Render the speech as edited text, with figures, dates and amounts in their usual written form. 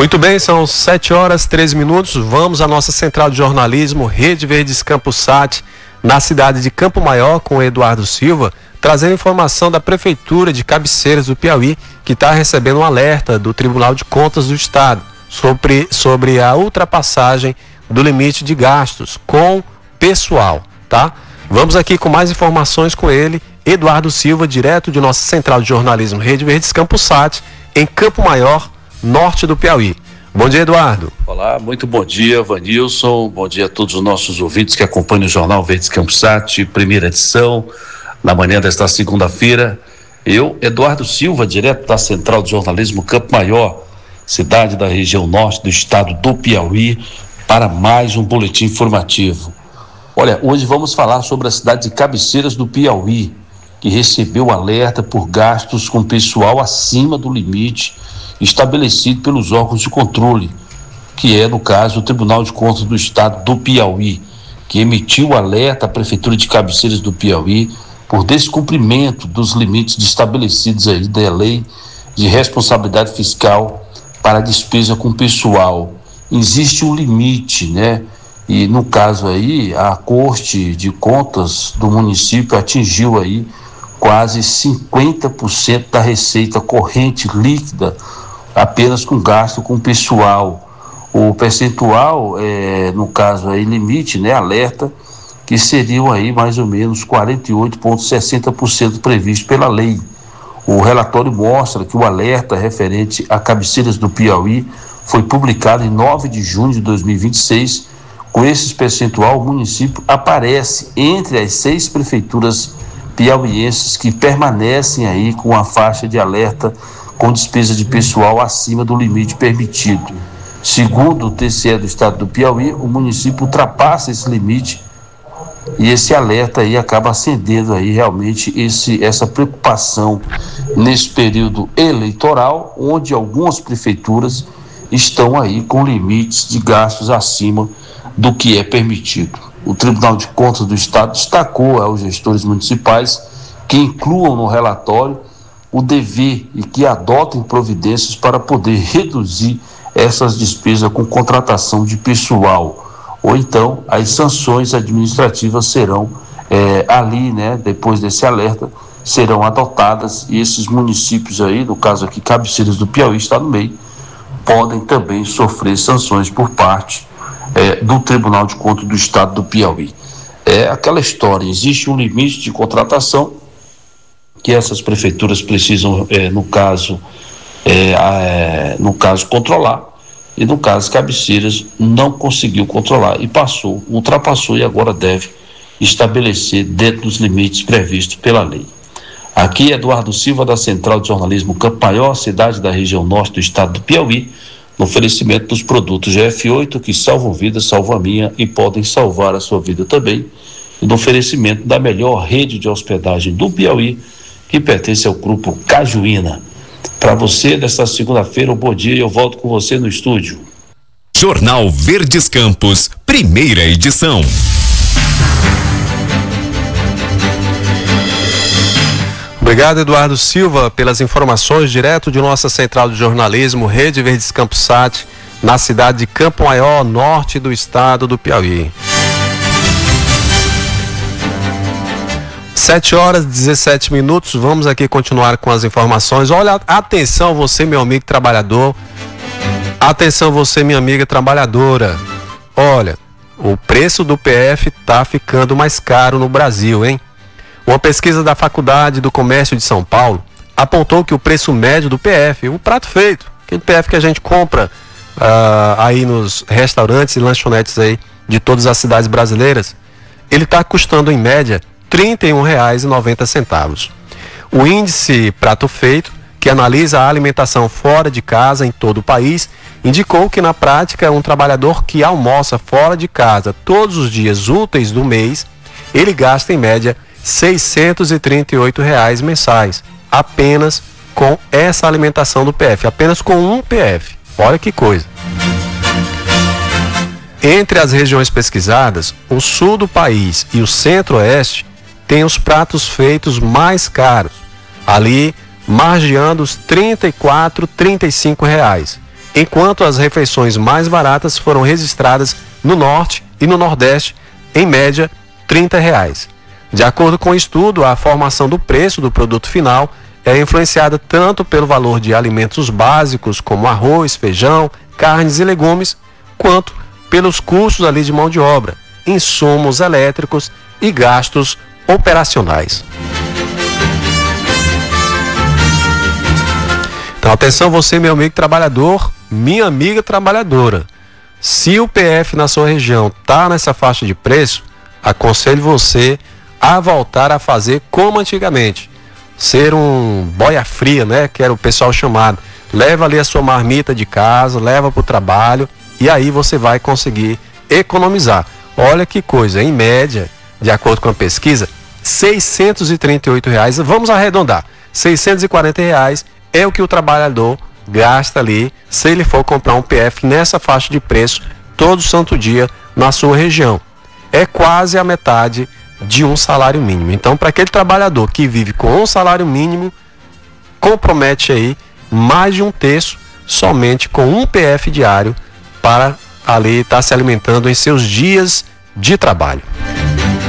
Muito bem, são 7h13. Vamos à nossa central de jornalismo, Rede Verdes Campus Sat, na cidade de Campo Maior, com o Eduardo Silva, trazendo informação da Prefeitura de Cabeceiras do Piauí, que está recebendo um alerta do Tribunal de Contas do Estado sobre a ultrapassagem do limite de gastos com pessoal, tá? Vamos aqui com mais informações com ele, Eduardo Silva, direto de nossa central de jornalismo, Rede Verdes Campus Sat, em Campo Maior, norte do Piauí. Bom dia, Eduardo. Olá, muito bom dia, Vanilson. Bom dia a todos os nossos ouvintes que acompanham o Jornal Verdes Campus Sat, primeira edição, na manhã desta segunda-feira. Eu, Eduardo Silva, direto da Central de Jornalismo Campo Maior, cidade da região norte do estado do Piauí, para mais um boletim informativo. Olha, hoje vamos falar sobre a cidade de Cabeceiras do Piauí, que recebeu alerta por gastos com pessoal acima do limite estabelecido pelos órgãos de controle, que é, no caso, o Tribunal de Contas do Estado do Piauí, que emitiu alerta à Prefeitura de Cabeceiras do Piauí por descumprimento dos limites estabelecidos aí da Lei de Responsabilidade Fiscal para a despesa com pessoal. Existe um limite, né? E, no caso aí, a Corte de Contas do município atingiu aí quase 50% da receita corrente líquida apenas com gasto com pessoal. O percentual, no caso aí, limite, né, alerta, que seriam aí mais ou menos 48,60% previsto pela lei. O relatório mostra que o alerta referente a Cabeceiras do Piauí foi publicado em 9 de junho de 2026. Com esse percentual, o município aparece entre as 6 prefeituras piauienses que permanecem aí com a faixa de alerta com despesa de pessoal acima do limite permitido. Segundo o TCE do estado do Piauí, o município ultrapassa esse limite e esse alerta aí acaba acendendo aí realmente essa preocupação nesse período eleitoral, onde algumas prefeituras estão aí com limites de gastos acima do que é permitido. O Tribunal de Contas do Estado destacou aos gestores municipais que incluam no relatório o dever e que adotem providências para poder reduzir essas despesas com contratação de pessoal. Ou então, as sanções administrativas serão ali, né, depois desse alerta, serão adotadas e esses municípios aí, no caso aqui, Cabeceiras do Piauí está no meio, podem também sofrer sanções por parte do Tribunal de Contas do Estado do Piauí. É aquela história, existe um limite de contratação que essas prefeituras precisam, no caso, controlar, e no caso Cabeceiras não conseguiu controlar e ultrapassou e agora deve estabelecer dentro dos limites previstos pela lei. Aqui Eduardo Silva, da Central de Jornalismo Campo Maior, cidade da região norte do estado do Piauí, no oferecimento dos produtos GF8 que salvam vidas, salvam a minha e podem salvar a sua vida também, e no oferecimento da melhor rede de hospedagem do Piauí, que pertence ao grupo Cajuína. Para você, nesta segunda-feira, um bom dia e eu volto com você no estúdio. Jornal Verdes Campos, primeira edição. Obrigado, Eduardo Silva, pelas informações direto de nossa central de jornalismo, Rede Verdes Campus Sat, na cidade de Campo Maior, norte do estado do Piauí. 7h17, vamos aqui continuar com as informações. Olha, atenção você, meu amigo trabalhador, atenção você, minha amiga trabalhadora. Olha, o preço do PF tá ficando mais caro no Brasil, hein? Uma pesquisa da Faculdade do Comércio de São Paulo apontou que o preço médio do PF, o prato feito, aquele PF que a gente compra aí nos restaurantes e lanchonetes aí de todas as cidades brasileiras, ele está custando em média R$ 31,90. O índice Prato Feito, que analisa a alimentação fora de casa em todo o país, indicou que na prática um trabalhador que almoça fora de casa todos os dias úteis do mês, ele gasta em média R$ 638 mensais, apenas com essa alimentação do PF, apenas com um PF. Olha que coisa. Entre as regiões pesquisadas, o sul do país e o centro-oeste têm os pratos feitos mais caros, ali margeando os R$ 34, R$ 35. enquanto as refeições mais baratas foram registradas no Norte e no Nordeste, em média, R$30. De acordo com o estudo, a formação do preço do produto final é influenciada tanto pelo valor de alimentos básicos, como arroz, feijão, carnes e legumes, quanto pelos custos ali de mão de obra, insumos elétricos e gastos operacionais. Então, atenção você, meu amigo trabalhador, minha amiga trabalhadora. Se o PF na sua região está nessa faixa de preço, aconselho você a voltar a fazer como antigamente. Ser um boia fria, né? Que era o pessoal chamado. Leva ali a sua marmita de casa, leva para o trabalho e aí você vai conseguir economizar. Olha que coisa, em média, de acordo com a pesquisa, R$638, vamos arredondar, R$640 é o que o trabalhador gasta ali se ele for comprar um PF nessa faixa de preço todo santo dia na sua região. É quase a metade de um salário mínimo. Então, para aquele trabalhador que vive com um salário mínimo, compromete aí mais de um terço somente com um PF diário para ali estar se alimentando em seus dias de trabalho.